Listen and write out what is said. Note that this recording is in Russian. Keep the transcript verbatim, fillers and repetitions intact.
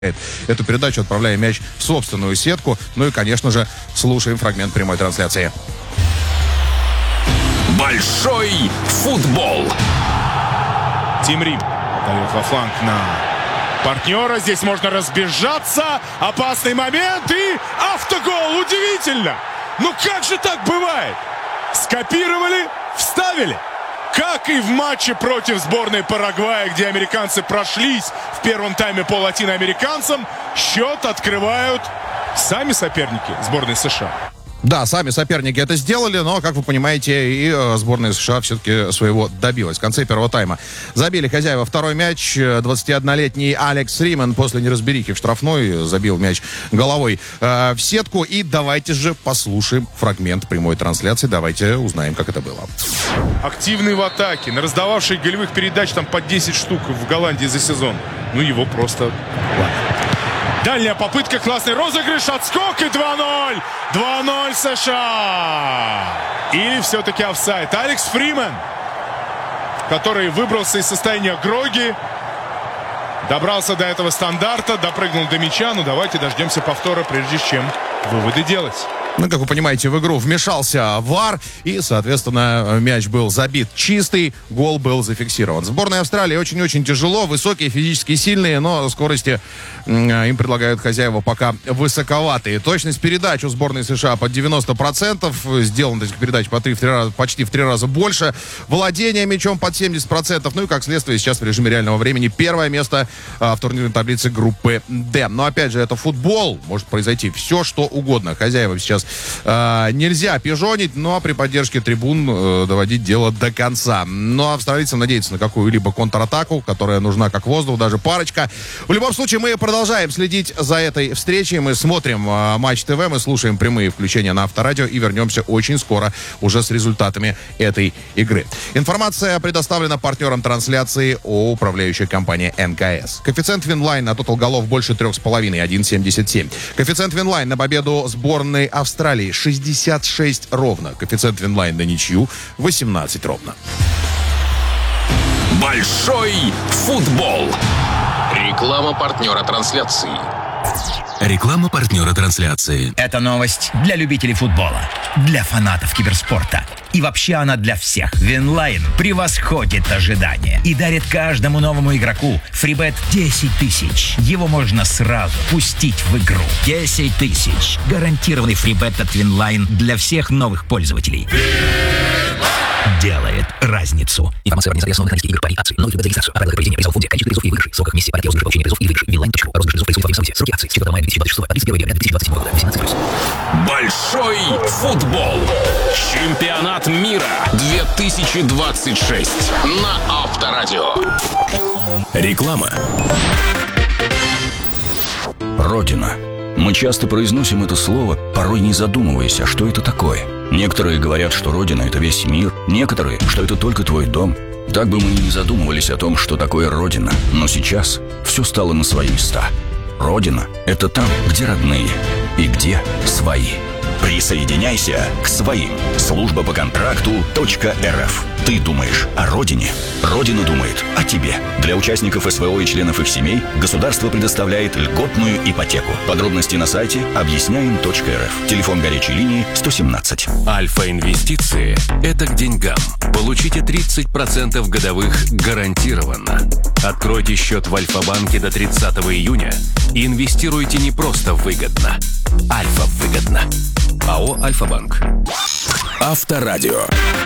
эту передачу, отправляя мяч в собственную сетку. Ну и, конечно же, слушаем фрагмент прямой трансляции. Большой футбол. Тим Рим дает во фланг на партнера. Здесь можно разбежаться. Опасный момент и автогол. Удивительно. Ну как же так бывает? Скопировали, вставили. Как и в матче против сборной Парагвая, где американцы прошлись в первом тайме по латиноамериканцам, счет открывают сами соперники сборной США. Да, сами соперники это сделали, но, как вы понимаете, и э, сборная США все-таки своего добилась. В конце первого тайма забили хозяева второй мяч. двадцатиоднолетний Алекс Риман после неразберихи в штрафной забил мяч головой э, в сетку. И давайте же послушаем фрагмент прямой трансляции. Давайте узнаем, как это было. Активный в атаке, на раздававший голевых передач там по десять штук в Голландии за сезон. Ну, его просто... Ладно. Дальняя попытка, классный розыгрыш, отскок и два ноль. два ноль США. Или все-таки офсайд. Алекс Фриман, который выбрался из состояния гроги, добрался до этого стандарта, допрыгнул до мяча. Ну, давайте дождемся повтора, прежде чем выводы делать. Ну, как вы понимаете, в игру вмешался ВАР, и, соответственно, мяч был забит чистый, гол был зафиксирован. Сборная Австралии очень-очень тяжело, высокие, физически сильные, но скорости им предлагают хозяева пока высоковатые. Точность передач у сборной США под девяносто процентов, сделано этих передач по три, в три раза, почти в три раза больше, владение мячом под семьдесят процентов, ну и, как следствие, сейчас в режиме реального времени первое место а, в турнирной таблице группы Д. Но, опять же, это футбол, может произойти все, что угодно. Хозяева сейчас Э, нельзя пижонить, но при поддержке трибун э, доводить дело до конца. Но австралийцам надеяться на какую-либо контратаку, которая нужна как воздух, даже парочка. В любом случае, мы продолжаем следить за этой встречей. Мы смотрим э, Матч ТВ, мы слушаем прямые включения на Авторадио и вернемся очень скоро уже с результатами этой игры. Информация предоставлена партнером трансляции ООО «Управляющая компания эн ка эс». Коэффициент Винлайн на тотал голов больше трех с половиной, один целых семьдесят семь. Коэффициент Винлайн на победу сборной Австралии Австралии шестьдесят шесть ровно. Коэффициент Винлайн на ничью восемнадцать ровно. Большой футбол. Реклама партнера трансляции. Реклама партнера трансляции. Это новость для любителей футбола, для фанатов киберспорта. И вообще она для всех. Винлайн превосходит ожидания и дарит каждому новому игроку фрибет десять тысяч. Его можно сразу пустить в игру. десять тысяч. Гарантированный фрибет от Винлайн для всех новых пользователей. Делает разницу. Информация о организации основных аналитических игр, пари, акций, новых видов зарегистрацию, о правилах проведения призов в фонде, количестве призов и выигрышей, сроках вместе, порядке розыгрыша, получения призов и выигрышей, винлайн точка ру. Розыгрыш призов происходит во всем событии. Сроки акций с четвёртого мая две тысячи двадцать шестого по тридцать первое декабря две тысячи двадцать седьмого года. восемнадцать плюс. Большой футбол. Чемпионат мира две тысячи двадцать шесть на Авторадио. Реклама. Родина. Мы часто произносим это слово, порой не задумываясь, а что это такое. Некоторые говорят, что Родина — это весь мир, некоторые, что это только твой дом. Так бы мы и не задумывались о том, что такое Родина. Но сейчас все стало на свои места. Родина — это там, где родные и где свои. Присоединяйся к своим. Служба по контракту .рф. Ты думаешь о родине? Родина думает о тебе. Для участников эс вэ о и членов их семей государство предоставляет льготную ипотеку. Подробности на сайте объясняем точка эр эф. Телефон горячей линии сто семнадцать. Альфа-инвестиции – это к деньгам. Получите тридцать процентов годовых гарантированно. Откройте счет в Альфа-банке до тридцатого июня и инвестируйте не просто выгодно. Альфа выгодно. АО «Альфа-банк». Авторадио.